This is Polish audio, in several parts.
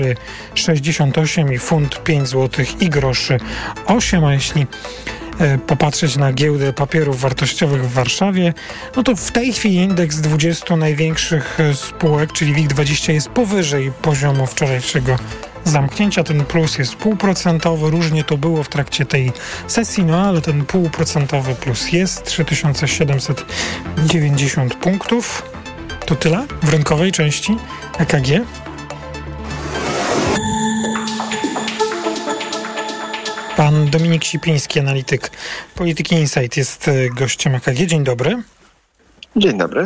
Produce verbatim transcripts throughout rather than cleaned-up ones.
sześćdziesiąt osiem i funt pięć złotych i groszy osiem, a jeśli popatrzeć na giełdę papierów wartościowych w Warszawie, no to w tej chwili indeks dwudziestu największych spółek, czyli WIG dwadzieścia, jest powyżej poziomu wczorajszego zamknięcia. Ten plus jest półprocentowy, różnie to było w trakcie tej sesji, no ale ten półprocentowy plus jest, trzy tysiące siedemset dziewięćdziesiąt punktów. To tyle w rynkowej części E K G. Pan Dominik Sipiński, analityk Polityki Insight, jest gościem E K G. Dzień dobry. Dzień dobry.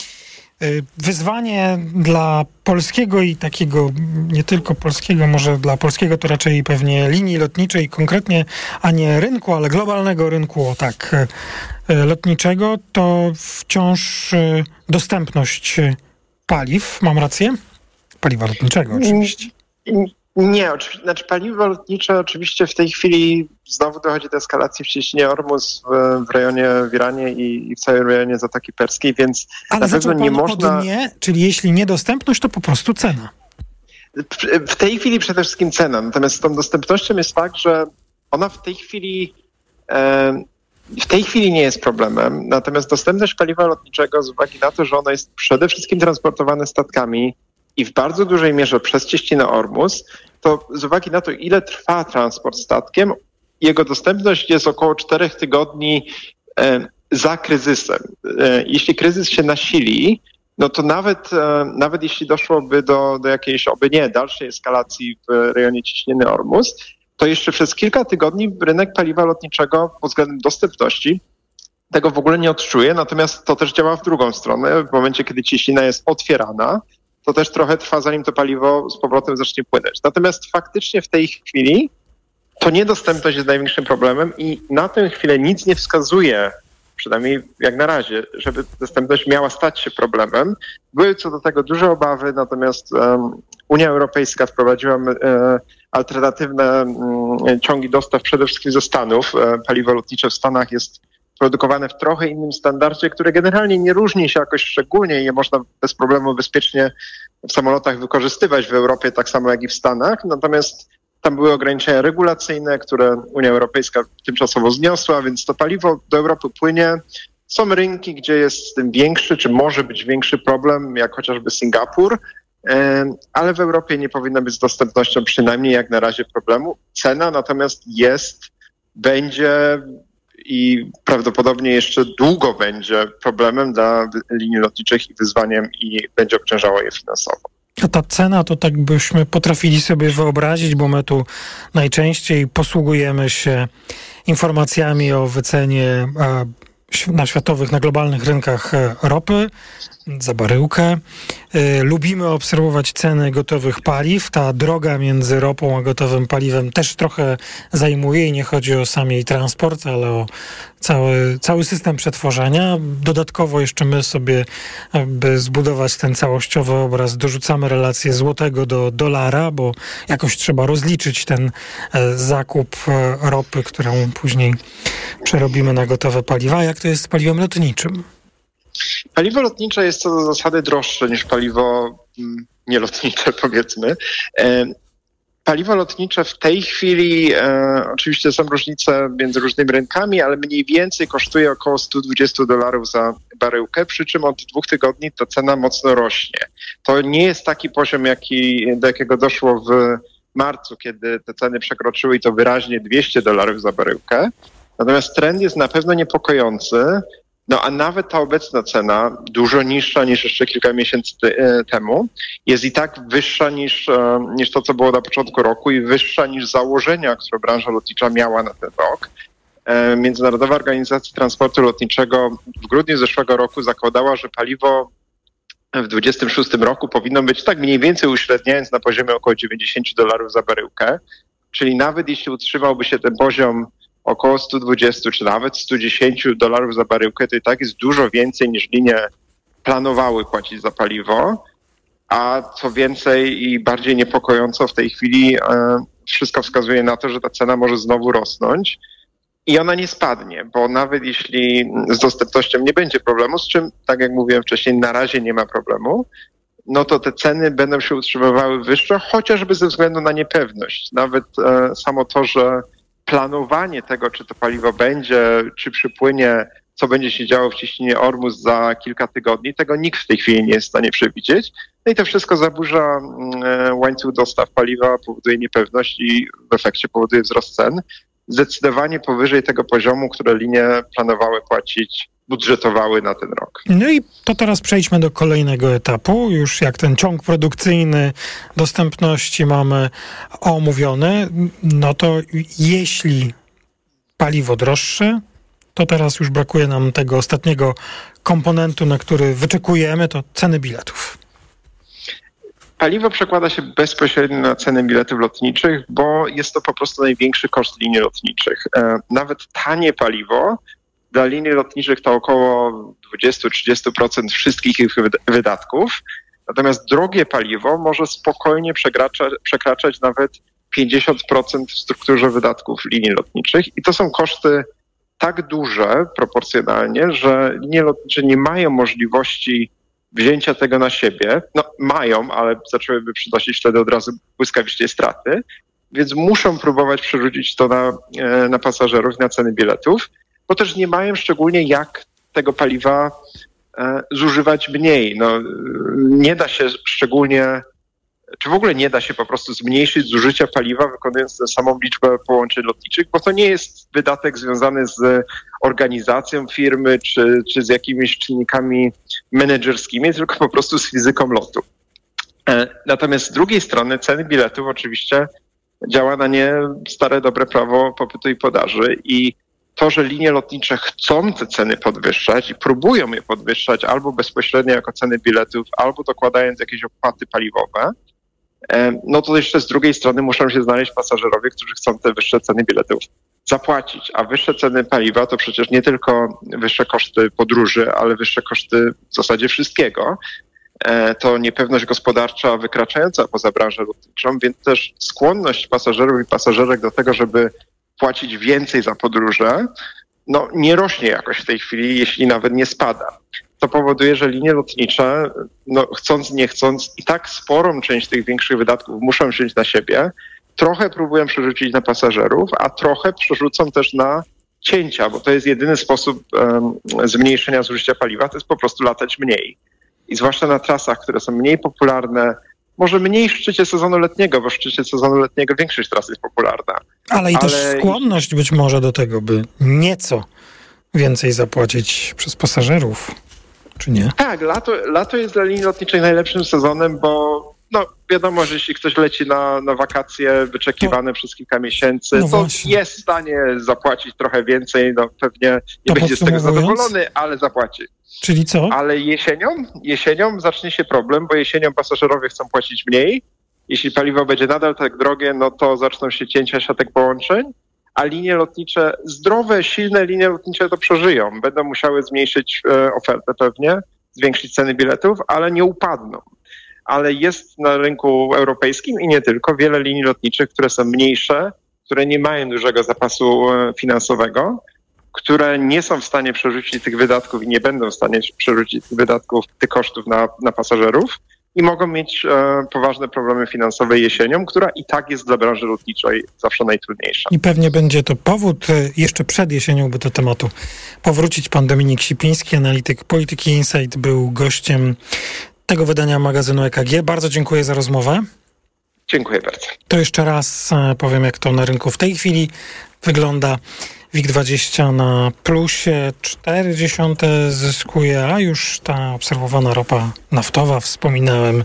Wyzwanie dla polskiego i takiego nie tylko polskiego, może dla polskiego to raczej pewnie linii lotniczej konkretnie, a nie rynku, ale globalnego rynku, o tak, lotniczego, to wciąż dostępność paliw. Mam rację? Paliwa lotniczego oczywiście. Nie, oczywiście, znaczy paliwo lotnicze oczywiście w tej chwili znowu dochodzi do eskalacji w cieśninie Ormus w, w rejonie, w Iranie i, i w całym rejonie Zatoki Perskiej, więc ale na pewno nie można... od nie, czyli jeśli niedostępność, to po prostu cena. W, w tej chwili przede wszystkim cena, natomiast z tą dostępnością jest fakt, że ona w tej chwili e, w tej chwili nie jest problemem, natomiast dostępność paliwa lotniczego z uwagi na to, że ono jest przede wszystkim transportowane statkami i w bardzo dużej mierze przez cieśninę Ormus, to z uwagi na to, ile trwa transport statkiem, jego dostępność jest około czterech tygodni e, za kryzysem. E, jeśli kryzys się nasili, no to nawet, e, nawet jeśli doszłoby do, do jakiejś, oby nie, dalszej eskalacji w rejonie cieśniny Ormus, to jeszcze przez kilka tygodni rynek paliwa lotniczego pod względem dostępności tego w ogóle nie odczuje, natomiast to też działa w drugą stronę. W momencie, kiedy cieśnina jest otwierana, to też trochę trwa, zanim to paliwo z powrotem zacznie płynąć. Natomiast faktycznie w tej chwili to niedostępność jest największym problemem i na tę chwilę nic nie wskazuje, przynajmniej jak na razie, żeby dostępność miała stać się problemem. Były co do tego duże obawy, natomiast um, Unia Europejska wprowadziła um, alternatywne um, ciągi dostaw przede wszystkim ze Stanów. Um, paliwo lotnicze w Stanach jest produkowane w trochę innym standardzie, które generalnie nie różni się jakoś szczególnie i je można bez problemu bezpiecznie w samolotach wykorzystywać w Europie, tak samo jak i w Stanach. Natomiast tam były ograniczenia regulacyjne, które Unia Europejska tymczasowo zniosła, więc to paliwo do Europy płynie. Są rynki, gdzie jest z tym większy, czy może być większy problem, jak chociażby Singapur, ale w Europie nie powinno być z dostępnością przynajmniej jak na razie problemu. Cena natomiast jest, będzie i prawdopodobnie jeszcze długo będzie problemem dla linii lotniczych i wyzwaniem i będzie obciążało je finansowo. A ta cena to tak byśmy potrafili sobie wyobrazić, bo my tu najczęściej posługujemy się informacjami o wycenie na światowych, na globalnych rynkach ropy za baryłkę. Lubimy obserwować ceny gotowych paliw. Ta droga między ropą a gotowym paliwem też trochę zajmuje i nie chodzi o sam jej transport, ale o cały, cały system przetworzenia. Dodatkowo jeszcze my sobie, by zbudować ten całościowy obraz, dorzucamy relację złotego do dolara, bo jakoś trzeba rozliczyć ten zakup ropy, którą później przerobimy na gotowe paliwa. Jak to jest z paliwem lotniczym? Paliwo lotnicze jest co do zasady droższe niż paliwo nielotnicze, powiedzmy. Paliwo lotnicze w tej chwili, e, oczywiście są różnice między różnymi rynkami, ale mniej więcej kosztuje około sto dwadzieścia dolarów za baryłkę, przy czym od dwóch tygodni ta cena mocno rośnie. To nie jest taki poziom, jaki, do jakiego doszło w marcu, kiedy te ceny przekroczyły i to wyraźnie dwieście dolarów za baryłkę. Natomiast trend jest na pewno niepokojący. No a nawet ta obecna cena, dużo niższa niż jeszcze kilka miesięcy te, temu, jest i tak wyższa niż, niż to, co było na początku roku i wyższa niż założenia, które branża lotnicza miała na ten rok. Międzynarodowa Organizacja Transportu Lotniczego w grudniu zeszłego roku zakładała, że paliwo w dwudziestym szóstym roku powinno być tak mniej więcej uśredniając na poziomie około dziewięćdziesiąt dolarów za baryłkę, czyli nawet jeśli utrzymałby się ten poziom około sto dwadzieścia czy nawet sto dziesięć dolarów za baryłkę, to i tak jest dużo więcej niż linie planowały płacić za paliwo, a co więcej i bardziej niepokojąco w tej chwili e, wszystko wskazuje na to, że ta cena może znowu rosnąć i ona nie spadnie, bo nawet jeśli z dostępnością nie będzie problemu, z czym, tak jak mówiłem wcześniej, na razie nie ma problemu, no to te ceny będą się utrzymywały wyższe, chociażby ze względu na niepewność. Nawet samo to, że planowanie tego, czy to paliwo będzie, czy przypłynie, co będzie się działo w cieśninie Ormus za kilka tygodni, tego nikt w tej chwili nie jest w stanie przewidzieć. No i to wszystko zaburza łańcuch dostaw paliwa, powoduje niepewność i w efekcie powoduje wzrost cen. Zdecydowanie powyżej tego poziomu, które linie planowały płacić, budżetowały na ten rok. No i to teraz przejdźmy do kolejnego etapu. Już jak ten ciąg produkcyjny dostępności mamy omówiony, no to jeśli paliwo droższe, to teraz już brakuje nam tego ostatniego komponentu, na który wyczekujemy, to ceny biletów. Paliwo przekłada się bezpośrednio na ceny biletów lotniczych, bo jest to po prostu największy koszt linii lotniczych. Nawet tanie paliwo dla linii lotniczych to około dwadzieścia do trzydziestu procent wszystkich ich wydatków, natomiast drogie paliwo może spokojnie przekraczać, przekraczać nawet pięćdziesiąt procent w strukturze wydatków linii lotniczych i to są koszty tak duże proporcjonalnie, że linie lotnicze nie mają możliwości wzięcia tego na siebie. No mają, ale zaczęłyby przynosić wtedy od razu błyskawicznie straty, więc muszą próbować przerzucić to na, na pasażerów, na ceny biletów, bo też nie mają szczególnie jak tego paliwa e, zużywać mniej. No, nie da się szczególnie, czy w ogóle nie da się po prostu zmniejszyć zużycia paliwa, wykonując tę samą liczbę połączeń lotniczych, bo to nie jest wydatek związany z organizacją firmy, czy, czy z jakimiś czynnikami menedżerskimi, tylko po prostu z fizyką lotu. E, natomiast z drugiej strony ceny biletów oczywiście działa na nie stare dobre prawo popytu i podaży i to, że linie lotnicze chcą te ceny podwyższać i próbują je podwyższać albo bezpośrednio jako ceny biletów, albo dokładając jakieś opłaty paliwowe, no to jeszcze z drugiej strony muszą się znaleźć pasażerowie, którzy chcą te wyższe ceny biletów zapłacić. A wyższe ceny paliwa to przecież nie tylko wyższe koszty podróży, ale wyższe koszty w zasadzie wszystkiego. To niepewność gospodarcza wykraczająca poza branżę lotniczą, więc też skłonność pasażerów i pasażerek do tego, żeby płacić więcej za podróże, no nie rośnie jakoś w tej chwili, jeśli nawet nie spada. To powoduje, że linie lotnicze, no chcąc, nie chcąc, i tak sporą część tych większych wydatków muszą wziąć na siebie, trochę próbują przerzucić na pasażerów, a trochę przerzucą też na cięcia, bo to jest jedyny sposób um, zmniejszenia zużycia paliwa, to jest po prostu latać mniej. I zwłaszcza na trasach, które są mniej popularne, może mniej w szczycie sezonu letniego, bo w szczycie sezonu letniego większość tras jest popularna. Ale i Ale... też skłonność być może do tego, by nieco więcej zapłacić przez pasażerów, czy nie? Tak, lato, lato jest dla linii lotniczej najlepszym sezonem, bo no wiadomo, że jeśli ktoś leci na, na wakacje wyczekiwane no, przez kilka miesięcy, no to właśnie. Jest w stanie zapłacić trochę więcej, no pewnie nie to będzie z tego zadowolony, ale zapłaci. Czyli co? Ale jesienią, jesienią zacznie się problem, bo jesienią pasażerowie chcą płacić mniej. Jeśli paliwo będzie nadal tak drogie, no to zaczną się cięcia siatek połączeń, a linie lotnicze, zdrowe, silne linie lotnicze to przeżyją. Będą musiały zmniejszyć e, ofertę pewnie, zwiększyć ceny biletów, ale nie upadną. Ale jest na rynku europejskim i nie tylko wiele linii lotniczych, które są mniejsze, które nie mają dużego zapasu e, finansowego, które nie są w stanie przerzucić tych wydatków i nie będą w stanie przerzucić tych wydatków, tych kosztów na, na pasażerów i mogą mieć e, poważne problemy finansowe jesienią, która i tak jest dla branży lotniczej zawsze najtrudniejsza. I pewnie będzie to powód jeszcze przed jesienią, by do tematu powrócić. Pan Dominik Sipiński, analityk Polityki Insight, był gościem tego wydania magazynu E K G. Bardzo dziękuję za rozmowę. Dziękuję bardzo. To jeszcze raz powiem, jak to na rynku w tej chwili wygląda. WIG dwadzieścia na plusie, cztery dziesiąte zyskuje, a już ta obserwowana ropa naftowa, wspominałem,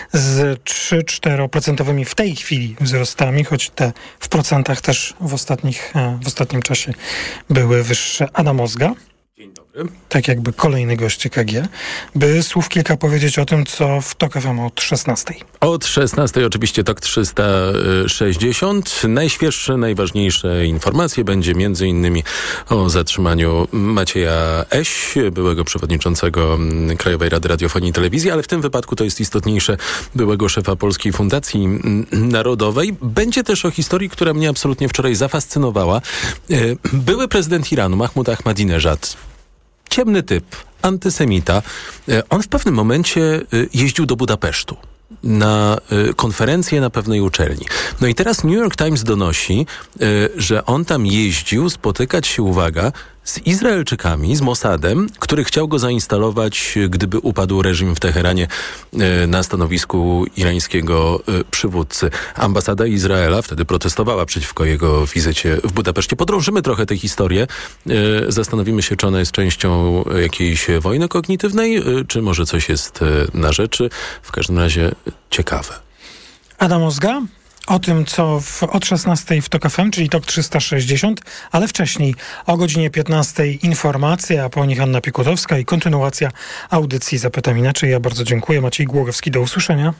z trzy do czterech procent w tej chwili wzrostami, choć te w procentach też w, ostatnich, w ostatnim czasie były wyższe. Adam Ozga. Dzień dobry. Tak jakby kolejny gość E K G, by słów kilka powiedzieć o tym, co w TOK F M od szesnastej. Od szesnastej oczywiście TOK trzysta sześćdziesiąt. Najświeższe, najważniejsze informacje będzie między innymi o zatrzymaniu Macieja Eś, byłego przewodniczącego Krajowej Rady Radiofonii i Telewizji, ale w tym wypadku to jest istotniejsze, byłego szefa Polskiej Fundacji Narodowej. Będzie też o historii, która mnie absolutnie wczoraj zafascynowała. Były prezydent Iranu, Mahmud Ahmadinejad, ciemny typ, antysemita. On w pewnym momencie jeździł do Budapesztu na y, konferencję na pewnej uczelni. No i teraz New York Times donosi, y, że on tam jeździł spotykać się, uwaga, z Izraelczykami, z Mossadem, który chciał go zainstalować, gdyby upadł reżim w Teheranie y, na stanowisku irańskiego y, przywódcy. Ambasada Izraela wtedy protestowała przeciwko jego wizycie w Budapeszcie. Podrążymy trochę tę historię. Y, zastanowimy się, czy ona jest częścią jakiejś wojny kognitywnej, y, czy może coś jest y, na rzeczy. W każdym razie ciekawe. Adam Ozga o tym, co w, od szesnastej w TOK F M, czyli TOK trzysta sześćdziesiąt, ale wcześniej o godzinie piętnastej informacje, a po nich Anna Piekutowska i kontynuacja audycji Zapytam Inaczej. Ja bardzo dziękuję. Maciej Głogowski, do usłyszenia.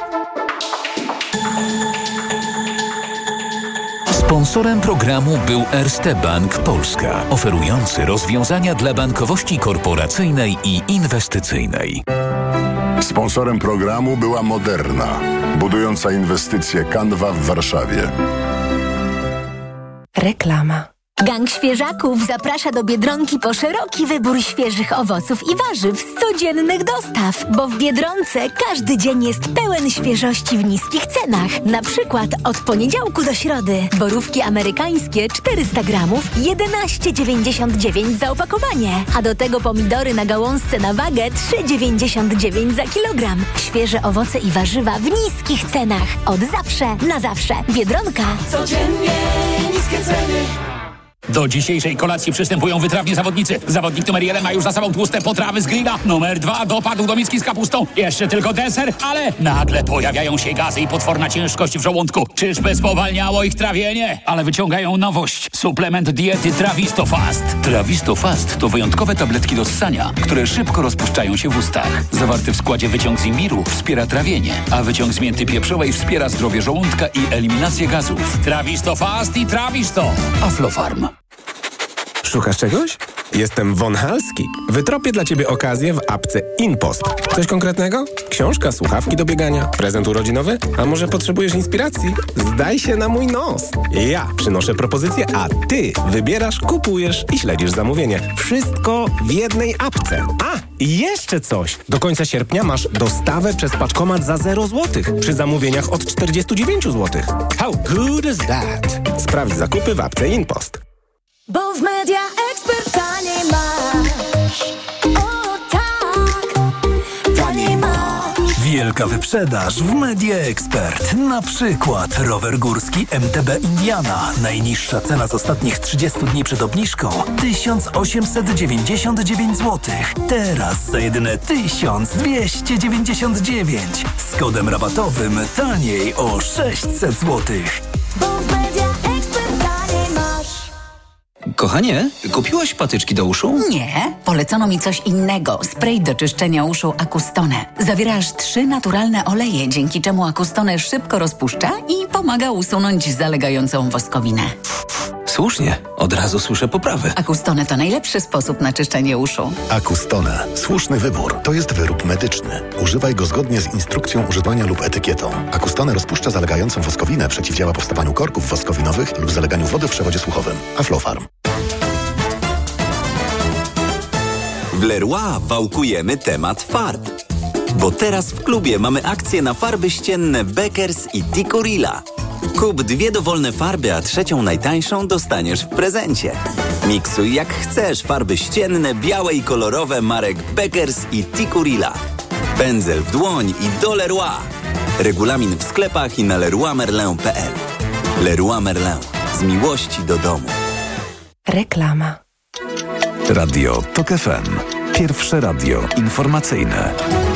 Sponsorem programu był Erste Bank Polska, oferujący rozwiązania dla bankowości korporacyjnej i inwestycyjnej. Sponsorem programu była Moderna, budująca inwestycje Canva w Warszawie. Reklama. Gang Świeżaków zaprasza do Biedronki po szeroki wybór świeżych owoców i warzyw z codziennych dostaw, bo w Biedronce każdy dzień jest pełen świeżości w niskich cenach. Na przykład od poniedziałku do środy borówki amerykańskie czterysta gramów, jedenaście dziewięćdziesiąt dziewięć za opakowanie, a do tego pomidory na gałązce na wagę trzy dziewięćdziesiąt dziewięć za kilogram. Świeże owoce i warzywa w niskich cenach. Od zawsze na zawsze. Biedronka. Codziennie niskie ceny. Do dzisiejszej kolacji przystępują wytrawni zawodnicy. Zawodnik numer jeden ma już za sobą tłuste potrawy z grilla. Numer dwa dopadł do miski z kapustą. Jeszcze tylko deser, ale nagle pojawiają się gazy i potworna ciężkość w żołądku. Czyżby spowalniało ich trawienie? Ale wyciągają nowość. Suplement diety Trawisto Fast. Trawisto Fast to wyjątkowe tabletki do ssania, które szybko rozpuszczają się w ustach. Zawarty w składzie wyciąg z imbiru wspiera trawienie, a wyciąg z mięty pieprzowej wspiera zdrowie żołądka i eliminację gazów. Trawisto Fast i Trawisto. Aflofarm. Szukasz czegoś? Jestem Von Halski. Wytropię dla Ciebie okazję w apce InPost. Coś konkretnego? Książka, słuchawki do biegania, prezent urodzinowy? A może potrzebujesz inspiracji? Zdaj się na mój nos. Ja przynoszę propozycję, a Ty wybierasz, kupujesz i śledzisz zamówienie. Wszystko w jednej apce. A, i jeszcze coś. Do końca sierpnia masz dostawę przez paczkomat za zero złotych przy zamówieniach od czterdzieści dziewięć złotych. How good is that? Sprawdź zakupy w apce InPost. Bo w Media Expert taniej masz. O tak, taniej masz. Wielka wyprzedaż w Media Expert. Na przykład rower górski M T B Indiana. Najniższa cena z ostatnich trzydziestu dni przed obniżką tysiąc osiemset dziewięćdziesiąt dziewięć złotych. Teraz za jedyne tysiąc dwieście dziewięćdziesiąt dziewięć. Z kodem rabatowym taniej o sześćset złotych. Bo w Media Expert taniej masz. Kochanie, kupiłaś patyczki do uszu? Nie, polecono mi coś innego. Spray do czyszczenia uszu Acustone. Zawiera aż trzy naturalne oleje, dzięki czemu Acustone szybko rozpuszcza i pomaga usunąć zalegającą woskowinę. Słusznie, od razu słyszę poprawę. Acustone to najlepszy sposób na czyszczenie uszu. Acustone. Słuszny wybór. To jest wyrób medyczny. Używaj go zgodnie z instrukcją używania lub etykietą. Acustone rozpuszcza zalegającą woskowinę, przeciwdziała powstawaniu korków woskowinowych lub zaleganiu wody w przewodzie słuchowym. Aflofarm. W Leroy wałkujemy temat farb. Bo teraz w klubie mamy akcję na farby ścienne Beckers i Tikurila. Kup dwie dowolne farby, a trzecią najtańszą dostaniesz w prezencie. Miksuj jak chcesz farby ścienne, białe i kolorowe marek Beckers i Tikurila. Pędzel w dłoń i do Leroy. Regulamin w sklepach i na leroy merlin kropka p l. Leroy Merlin. Z miłości do domu. Reklama. Radio TOK F M. Pierwsze radio informacyjne.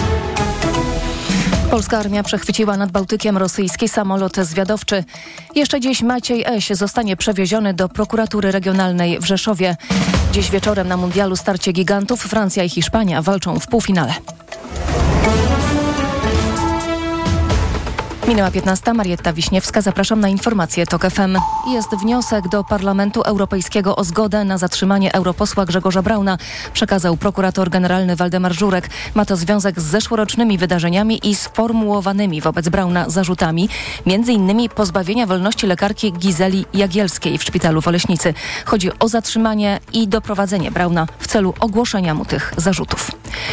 Polska armia przechwyciła nad Bałtykiem rosyjski samolot zwiadowczy. Jeszcze dziś Maciej Eś zostanie przewieziony do prokuratury regionalnej w Rzeszowie. Dziś wieczorem na mundialu starcie gigantów Francja i Hiszpania walczą w półfinale. Minęła piętnasta, Marietta Wiśniewska, zapraszam na informacje TOK F M. Jest wniosek do Parlamentu Europejskiego o zgodę na zatrzymanie europosła Grzegorza Brauna, przekazał prokurator generalny Waldemar Żurek. Ma to związek z zeszłorocznymi wydarzeniami i sformułowanymi wobec Brauna zarzutami, między innymi pozbawienia wolności lekarki Gizeli Jagielskiej w szpitalu w Oleśnicy. Chodzi o zatrzymanie i doprowadzenie Brauna w celu ogłoszenia mu tych zarzutów.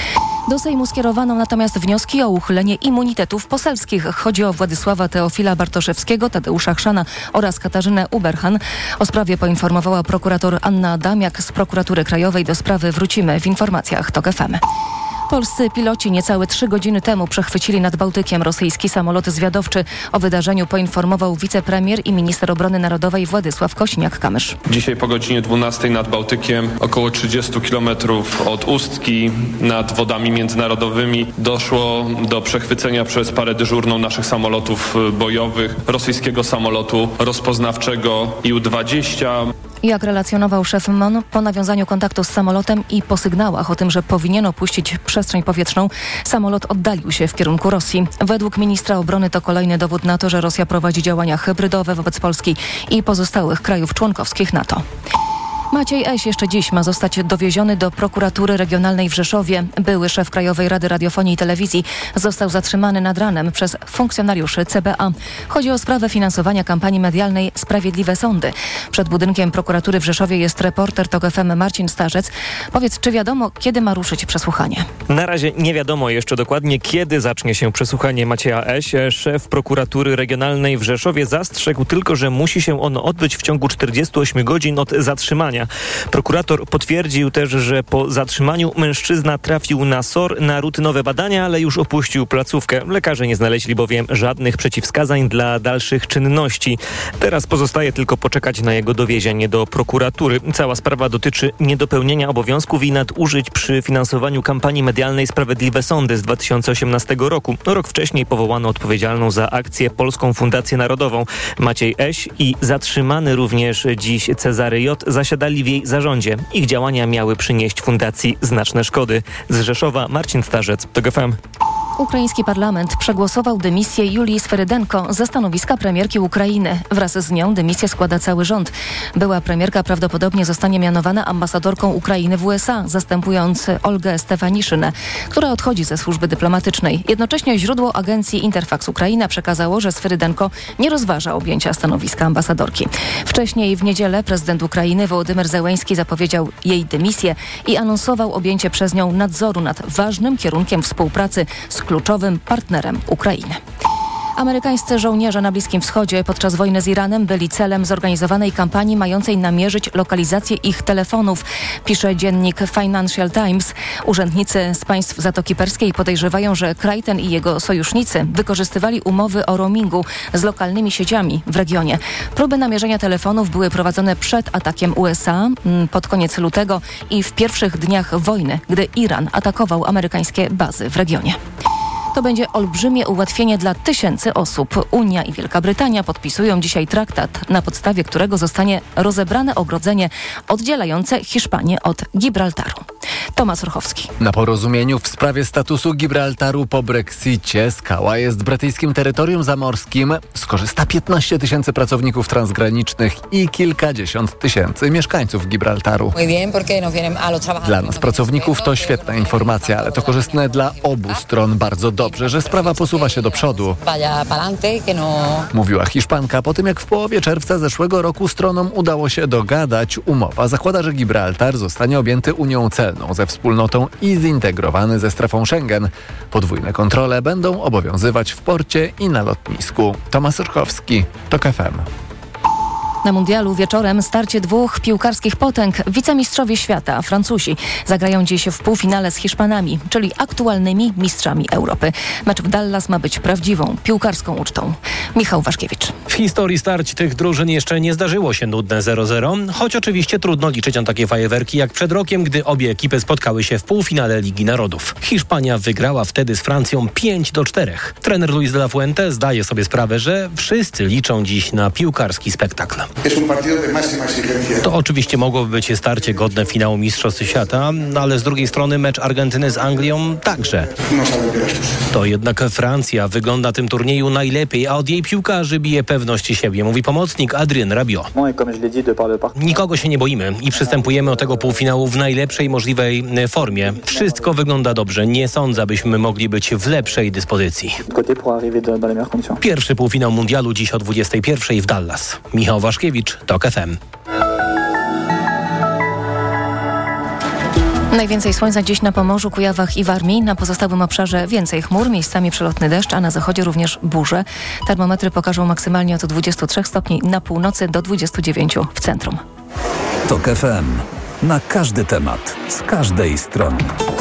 Do Sejmu skierowano natomiast wnioski o uchylenie immunitetów poselskich. Chodzi o Władysława Teofila Bartoszewskiego, Tadeusza Chrzana oraz Katarzynę Uberhan. O sprawie poinformowała prokurator Anna Adamiak z Prokuratury Krajowej. Do sprawy wrócimy w informacjach TOK F M. Polscy piloci niecałe trzy godziny temu przechwycili nad Bałtykiem rosyjski samolot zwiadowczy. O wydarzeniu poinformował wicepremier i minister obrony narodowej Władysław Kośniak-Kamysz. Dzisiaj po godzinie dwunastej nad Bałtykiem, około trzydziestu kilometrów od Ustki, nad wodami międzynarodowymi, doszło do przechwycenia przez parę dyżurną naszych samolotów bojowych rosyjskiego samolotu rozpoznawczego I U dwadzieścia. Jak relacjonował szef M O N, po nawiązaniu kontaktu z samolotem i po sygnałach o tym, że powinien opuścić przestrzeń powietrzną, samolot oddalił się w kierunku Rosji. Według ministra obrony to kolejny dowód na to, że Rosja prowadzi działania hybrydowe wobec Polski i pozostałych krajów członkowskich NATO. Maciej Eś jeszcze dziś ma zostać dowieziony do prokuratury regionalnej w Rzeszowie. Były szef Krajowej Rady Radiofonii i Telewizji został zatrzymany nad ranem przez funkcjonariuszy C B A. Chodzi o sprawę finansowania kampanii medialnej Sprawiedliwe Sądy. Przed budynkiem prokuratury w Rzeszowie jest reporter TOK F M Marcin Starzec. Powiedz, czy wiadomo, kiedy ma ruszyć przesłuchanie? Na razie nie wiadomo jeszcze dokładnie, kiedy zacznie się przesłuchanie Macieja Eś. Szef prokuratury regionalnej w Rzeszowie zastrzegł tylko, że musi się ono odbyć w ciągu czterdziestu ośmiu godzin od zatrzymania. Prokurator potwierdził też, że po zatrzymaniu mężczyzna trafił na S O R na rutynowe badania, ale już opuścił placówkę. Lekarze nie znaleźli bowiem żadnych przeciwwskazań dla dalszych czynności. Teraz pozostaje tylko poczekać na jego dowiezienie do prokuratury. Cała sprawa dotyczy niedopełnienia obowiązków i nadużyć przy finansowaniu kampanii medialnej Sprawiedliwe Sądy z dwa tysiące osiemnastego roku. Rok wcześniej powołano odpowiedzialną za akcję Polską Fundację Narodową. Maciej Eś i zatrzymany również dziś Cezary J. zasiadali w jej zarządzie. Ich działania miały przynieść fundacji znaczne szkody. Z Rzeszowa Marcin Starzec, TOK F M. Ukraiński parlament przegłosował dymisję Julii Swerydenko ze stanowiska premierki Ukrainy. Wraz z nią dymisję składa cały rząd. Była premierka prawdopodobnie zostanie mianowana ambasadorką Ukrainy w U S A, zastępując Olgę Stefaniszynę, która odchodzi ze służby dyplomatycznej. Jednocześnie źródło agencji Interfax Ukraina przekazało, że Swerydenko nie rozważa objęcia stanowiska ambasadorki. Wcześniej w niedzielę prezydent Ukrainy Wołodymyr Zełenski zapowiedział jej dymisję i anonsował objęcie przez nią nadzoru nad ważnym kierunkiem współpracy z kluczowym partnerem Ukrainy. Amerykańscy żołnierze na Bliskim Wschodzie podczas wojny z Iranem byli celem zorganizowanej kampanii mającej namierzyć lokalizację ich telefonów, pisze dziennik Financial Times. Urzędnicy z państw Zatoki Perskiej podejrzewają, że kraj ten i jego sojusznicy wykorzystywali umowy o roamingu z lokalnymi sieciami w regionie. Próby namierzenia telefonów były prowadzone przed atakiem U S A pod koniec lutego i w pierwszych dniach wojny, gdy Iran atakował amerykańskie bazy w regionie. To będzie olbrzymie ułatwienie dla tysięcy osób. Unia i Wielka Brytania podpisują dzisiaj traktat, na podstawie którego zostanie rozebrane ogrodzenie oddzielające Hiszpanię od Gibraltaru. Tomasz Ruchowski. Na porozumieniu w sprawie statusu Gibraltaru po Brexicie skała jest brytyjskim terytorium zamorskim. Skorzysta piętnaście tysięcy pracowników transgranicznych i kilkadziesiąt tysięcy mieszkańców Gibraltaru. Dla nas, pracowników, to świetna informacja, ale to korzystne dla obu stron. Bardzo dobrze, że sprawa posuwa się do przodu, mówiła Hiszpanka po tym, jak w połowie czerwca zeszłego roku stronom udało się dogadać. Umowa zakłada, że Gibraltar zostanie objęty Unią Celną ze wspólnotą i zintegrowany ze strefą Schengen. Podwójne kontrole będą obowiązywać w porcie i na lotnisku. Tomasz Rchowski, TOK F M. Na mundialu wieczorem starcie dwóch piłkarskich potęg. Wicemistrzowie świata, Francuzi, zagrają dziś w półfinale z Hiszpanami, czyli aktualnymi mistrzami Europy. Mecz w Dallas ma być prawdziwą piłkarską ucztą. Michał Waszkiewicz. W historii starć tych drużyn jeszcze nie zdarzyło się nudne zero zero, choć oczywiście trudno liczyć na takie fajerwerki jak przed rokiem, gdy obie ekipy spotkały się w półfinale Ligi Narodów. Hiszpania wygrała wtedy z Francją pięć do czterech. Trener Luis de la Fuente zdaje sobie sprawę, że wszyscy liczą dziś na piłkarski spektakl. To oczywiście mogłoby być starcie godne finału Mistrzostw Świata, ale z drugiej strony mecz Argentyny z Anglią także. To jednak Francja wygląda na tym turnieju najlepiej, a od jej piłkarzy bije pewność siebie, mówi pomocnik Adrien Rabiot. Nikogo się nie boimy i przystępujemy do tego półfinału w najlepszej możliwej formie. Wszystko wygląda dobrze. Nie sądzę, byśmy mogli być w lepszej dyspozycji. Pierwszy półfinał mundialu dziś o dwudziestej pierwszej w Dallas. Michał Waszkiewicz, TOK F M. Najwięcej słońca dziś na Pomorzu, Kujawach i Warmii. Na pozostałym obszarze więcej chmur, miejscami przelotny deszcz, a na zachodzie również burze. Termometry pokażą maksymalnie od dwudziestu trzech stopni na północy do dwudziestu dziewięciu w centrum. TOK F M. Na każdy temat, z każdej strony.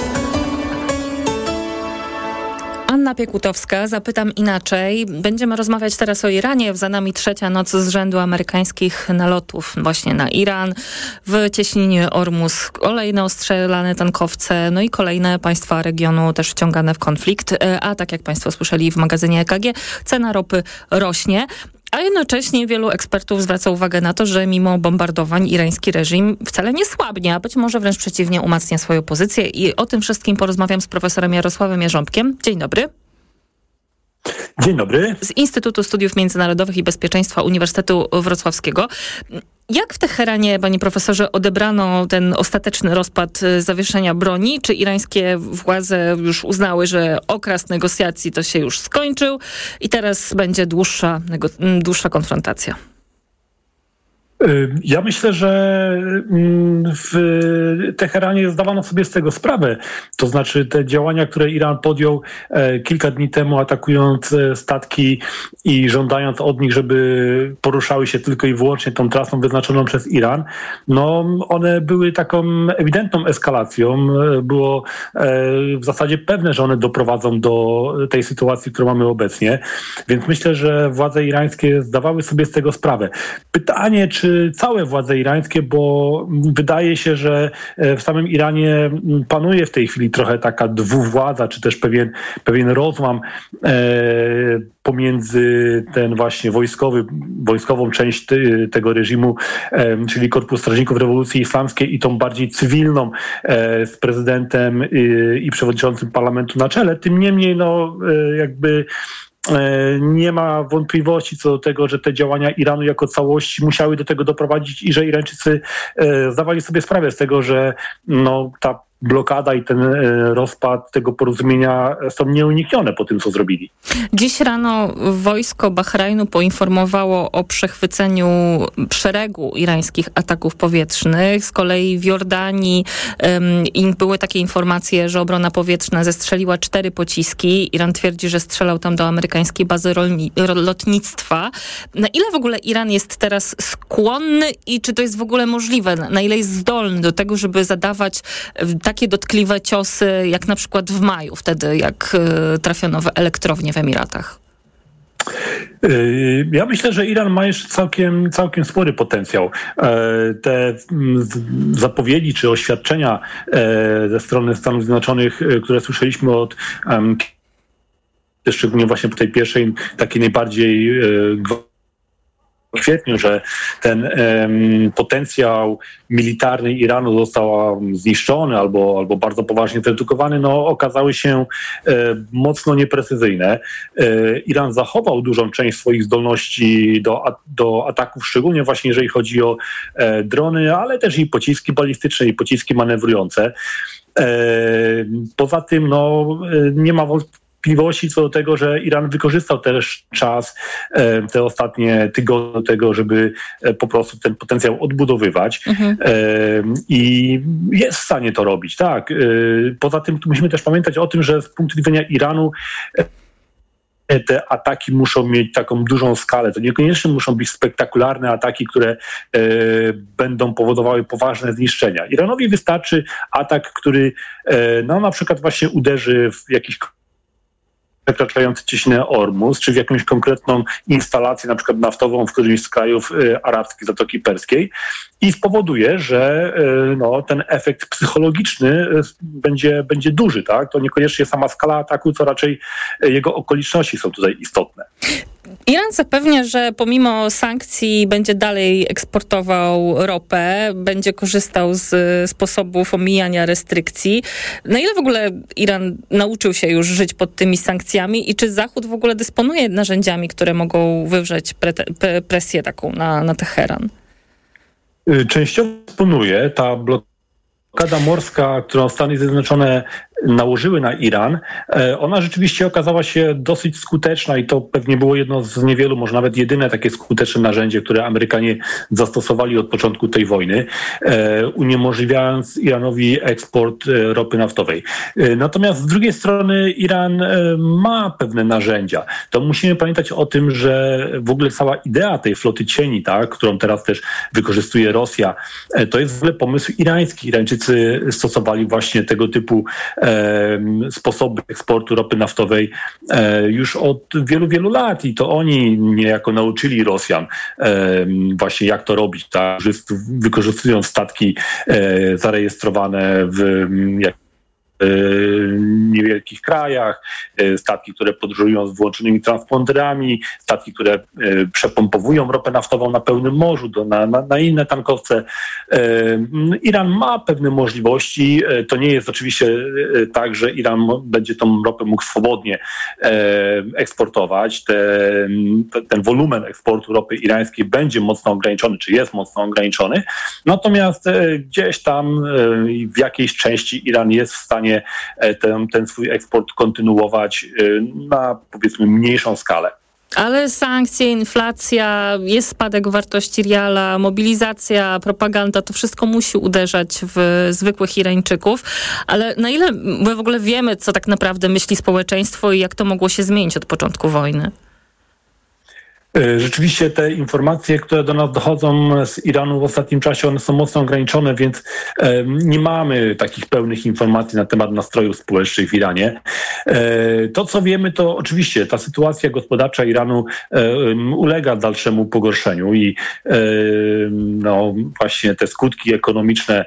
Anna Piekutowska, zapytam inaczej. Będziemy rozmawiać teraz o Iranie. Za nami trzecia noc z rzędu amerykańskich nalotów właśnie na Iran. W cieśninie Ormus kolejne ostrzelane tankowce, no i kolejne państwa regionu też wciągane w konflikt. A tak jak Państwo słyszeli w magazynie E K G, cena ropy rośnie. A jednocześnie wielu ekspertów zwraca uwagę na to, że mimo bombardowań irański reżim wcale nie słabnie, a być może wręcz przeciwnie umacnia swoją pozycję. I o tym wszystkim porozmawiam z profesorem Jarosławem Jarząbkiem. Dzień dobry. Dzień dobry. Z Instytutu Studiów Międzynarodowych i Bezpieczeństwa Uniwersytetu Wrocławskiego. Jak w Teheranie, panie profesorze, odebrano ten ostateczny rozpad zawieszenia broni? Czy irańskie władze już uznały, że okres negocjacji to się już skończył i teraz będzie dłuższa, dłuższa konfrontacja? Ja myślę, że w Teheranie zdawano sobie z tego sprawę. To znaczy te działania, które Iran podjął kilka dni temu, atakując statki i żądając od nich, żeby poruszały się tylko i wyłącznie tą trasą wyznaczoną przez Iran, no one były taką ewidentną eskalacją. Było w zasadzie pewne, że one doprowadzą do tej sytuacji, którą mamy obecnie. Więc myślę, że władze irańskie zdawały sobie z tego sprawę. Pytanie, czy całe władze irańskie, bo wydaje się, że w samym Iranie panuje w tej chwili trochę taka dwuwładza, czy też pewien, pewien rozłam e, pomiędzy ten właśnie wojskowy, wojskową część ty, tego reżimu, e, czyli Korpus Strażników Rewolucji Islamskiej i tą bardziej cywilną e, z prezydentem e, i przewodniczącym parlamentu na czele. Tym niemniej, no e, jakby nie ma wątpliwości co do tego, że te działania Iranu jako całości musiały do tego doprowadzić i że Irańczycy zdawali sobie sprawę z tego, że no, ta blokada i ten rozpad tego porozumienia są nieuniknione po tym, co zrobili. Dziś rano wojsko Bahrajnu poinformowało o przechwyceniu szeregu irańskich ataków powietrznych. Z kolei w Jordanii um, były takie informacje, że obrona powietrzna zestrzeliła cztery pociski. Iran twierdzi, że strzelał tam do amerykańskiej bazy rolni- lotnictwa. Na ile w ogóle Iran jest teraz skłonny i czy to jest w ogóle możliwe? Na ile jest zdolny do tego, żeby zadawać takie dotkliwe ciosy, jak na przykład w maju, wtedy jak trafiono w elektrownię w Emiratach? Ja myślę, że Iran ma jeszcze całkiem, całkiem spory potencjał. Te zapowiedzi czy oświadczenia ze strony Stanów Zjednoczonych, które słyszeliśmy od szczególnie właśnie po tej pierwszej, takiej najbardziej w kwietniu, że ten um, potencjał militarny Iranu został zniszczony albo, albo bardzo poważnie zredukowany, no okazały się e, mocno nieprecyzyjne. E, Iran zachował dużą część swoich zdolności do, a, do ataków, szczególnie właśnie jeżeli chodzi o e, drony, ale też i pociski balistyczne i pociski manewrujące. E, poza tym no, nie ma wątpliwości, wątpliwości co do tego, że Iran wykorzystał też czas, te ostatnie tygodnie do tego, żeby po prostu ten potencjał odbudowywać mhm. i jest w stanie to robić, tak. Poza tym musimy też pamiętać o tym, że z punktu widzenia Iranu te ataki muszą mieć taką dużą skalę. To niekoniecznie muszą być spektakularne ataki, które e, będą powodowały poważne zniszczenia. Iranowi wystarczy atak, który e, no, na przykład właśnie uderzy w jakiś przekraczający cieśninę Ormus, czy w jakąś konkretną instalację, na przykład naftową w którymś z krajów y, arabskich, Zatoki Perskiej i spowoduje, że y, no, ten efekt psychologiczny y, będzie, będzie duży. Tak? To niekoniecznie sama skala ataku, co raczej y, jego okoliczności są tutaj istotne. Iran zapewnia, że pomimo sankcji będzie dalej eksportował ropę, będzie korzystał z sposobów omijania restrykcji. Na ile w ogóle Iran nauczył się już żyć pod tymi sankcjami i czy Zachód w ogóle dysponuje narzędziami, które mogą wywrzeć pre- presję taką na, na Teheran? Częściowo dysponuje. Ta blokada morska, którą Stany Zjednoczone nałożyły na Iran, ona rzeczywiście okazała się dosyć skuteczna i to pewnie było jedno z niewielu, może nawet jedyne takie skuteczne narzędzie, które Amerykanie zastosowali od początku tej wojny, uniemożliwiając Iranowi eksport ropy naftowej. Natomiast z drugiej strony Iran ma pewne narzędzia. To musimy pamiętać o tym, że w ogóle cała idea tej floty cieni, tak, którą teraz też wykorzystuje Rosja, to jest w ogóle pomysł irański. Irańczycy stosowali właśnie tego typu sposoby eksportu ropy naftowej już od wielu, wielu lat i to oni niejako nauczyli Rosjan właśnie jak to robić, tak? Wykorzystując statki zarejestrowane w jak niewielkich krajach, statki, które podróżują z włączonymi transponderami, statki, które przepompowują ropę naftową na pełnym morzu, do, na, na, na inne tankowce. Iran ma pewne możliwości. To nie jest oczywiście tak, że Iran będzie tą ropę mógł swobodnie eksportować. Ten, ten wolumen eksportu ropy irańskiej będzie mocno ograniczony, czy jest mocno ograniczony. Natomiast gdzieś tam w jakiejś części Iran jest w stanie ten, ten swój eksport kontynuować na, powiedzmy, mniejszą skalę. Ale sankcje, inflacja, jest spadek wartości riala, mobilizacja, propaganda, to wszystko musi uderzać w zwykłych Irańczyków. Ale na ile my w ogóle wiemy, co tak naprawdę myśli społeczeństwo i jak to mogło się zmienić od początku wojny? Rzeczywiście te informacje, które do nas dochodzą z Iranu w ostatnim czasie, one są mocno ograniczone, więc nie mamy takich pełnych informacji na temat nastrojów społecznych w Iranie. To, co wiemy, to oczywiście ta sytuacja gospodarcza Iranu ulega dalszemu pogorszeniu i no, właśnie te skutki ekonomiczne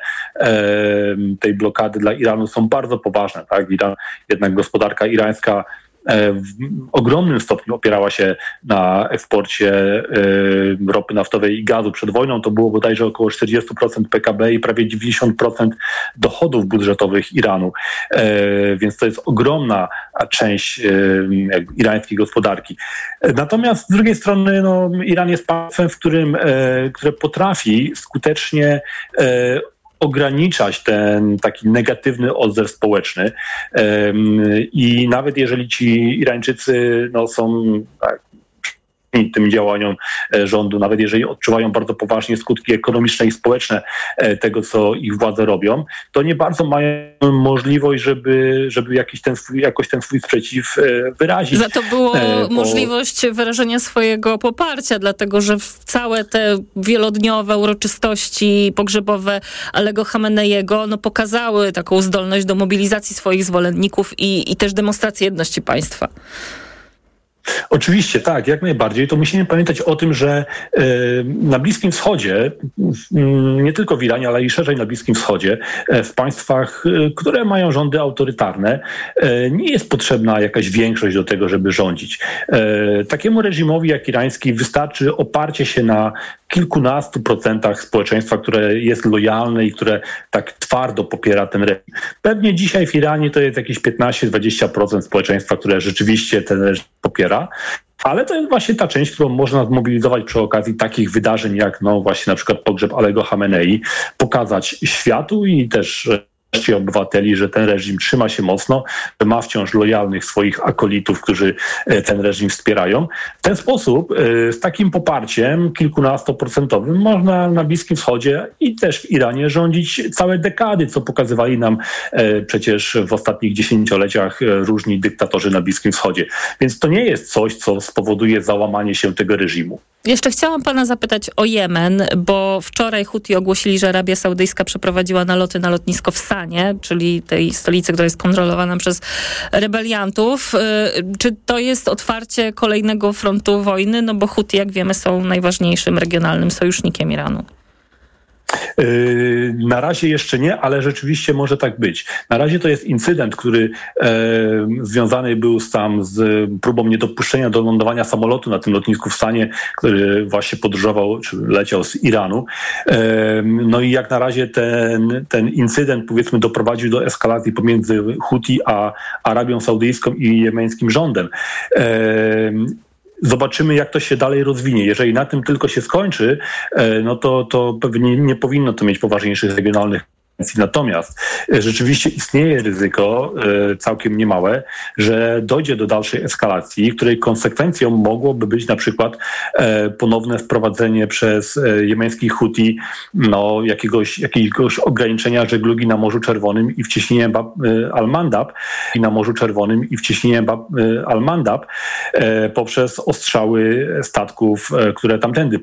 tej blokady dla Iranu są bardzo poważne. Tak? Iran, jednak gospodarka irańska w ogromnym stopniu opierała się na eksporcie ropy naftowej i gazu. Przed wojną to było bodajże około czterdzieści procent P K B i prawie dziewięćdziesiąt procent dochodów budżetowych Iranu. Więc to jest ogromna część irańskiej gospodarki. Natomiast z drugiej strony no, Iran jest państwem, w którym, które potrafi skutecznie ograniczać ten taki negatywny odzew społeczny i nawet jeżeli ci Irańczycy no, są tak, tym działaniom rządu, nawet jeżeli odczuwają bardzo poważnie skutki ekonomiczne i społeczne tego, co ich władze robią, to nie bardzo mają możliwość, żeby, żeby jakiś ten swój, jakoś ten swój sprzeciw wyrazić. Za to było bo... możliwość wyrażenia swojego poparcia, dlatego że całe te wielodniowe uroczystości pogrzebowe Alego Chameneiego no, pokazały taką zdolność do mobilizacji swoich zwolenników i, i też demonstracji jedności państwa. Oczywiście, tak, jak najbardziej. To musimy pamiętać o tym, że na Bliskim Wschodzie, nie tylko w Iranie, ale i szerzej na Bliskim Wschodzie, w państwach, które mają rządy autorytarne, nie jest potrzebna jakaś większość do tego, żeby rządzić. Takiemu reżimowi jak irański wystarczy oparcie się na kilkunastu procentach społeczeństwa, które jest lojalne i które tak twardo popiera ten reżim. Pewnie dzisiaj w Iranie to jest jakieś piętnaście do dwudziestu procent społeczeństwa, które rzeczywiście ten reżim popiera. Ale to jest właśnie ta część, którą można zmobilizować przy okazji takich wydarzeń, jak no właśnie na przykład pogrzeb Alego Chamenei, pokazać światu i też obywateli, że ten reżim trzyma się mocno, że ma wciąż lojalnych swoich akolitów, którzy ten reżim wspierają. W ten sposób, z takim poparciem kilkunastoprocentowym można na Bliskim Wschodzie i też w Iranie rządzić całe dekady, co pokazywali nam przecież w ostatnich dziesięcioleciach różni dyktatorzy na Bliskim Wschodzie. Więc to nie jest coś, co spowoduje załamanie się tego reżimu. Jeszcze chciałam pana zapytać o Jemen, bo wczoraj Huti ogłosili, że Arabia Saudyjska przeprowadziła naloty na lotnisko w Sanie, czyli tej stolicy, która jest kontrolowana przez rebeliantów. Czy to jest otwarcie kolejnego frontu wojny? No bo Huti, jak wiemy, są najważniejszym regionalnym sojusznikiem Iranu. Na razie jeszcze nie, ale rzeczywiście może tak być. Na razie to jest incydent, który związany był tam z próbą niedopuszczenia do lądowania samolotu na tym lotnisku w Sanie, który właśnie podróżował, czy leciał z Iranu. No i jak na razie ten, ten incydent, powiedzmy, doprowadził do eskalacji pomiędzy Huti a Arabią Saudyjską i jemeńskim rządem. Zobaczymy, jak to się dalej rozwinie. Jeżeli na tym tylko się skończy, no to, to pewnie nie powinno to mieć poważniejszych regionalnych. Natomiast rzeczywiście istnieje ryzyko całkiem niemałe, że dojdzie do dalszej eskalacji, której konsekwencją mogłoby być na przykład ponowne wprowadzenie przez jemeńskich Huti no, jakiegoś, jakiegoś ograniczenia żeglugi na Morzu Czerwonym i wciśnienia Al-Mandab i na Morzu Czerwonym i wciśnienia Al-Mandab poprzez ostrzały statków, które tamtędy